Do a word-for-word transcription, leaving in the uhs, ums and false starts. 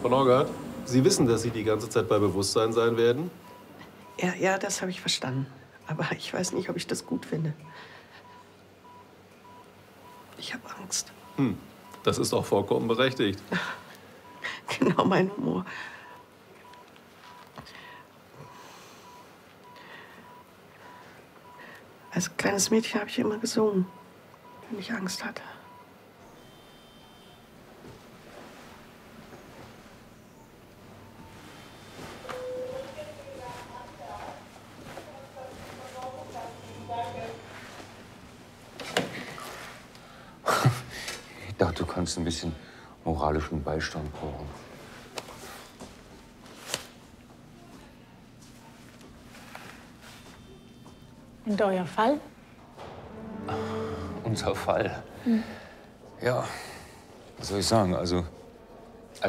Frau Neugart, Sie wissen, dass Sie die ganze Zeit bei Bewusstsein sein werden? Ja, ja, das habe ich verstanden. Aber ich weiß nicht, ob ich das gut finde. Ich habe Angst. Hm, das ist auch vollkommen berechtigt. Genau mein Humor. Als kleines Mädchen habe ich immer gesungen, wenn ich Angst hatte. Ich dachte, du kannst ein bisschen moralischen Beistand brauchen. Und euer Fall? Unser Fall? Hm. Ja, was soll ich sagen? Also,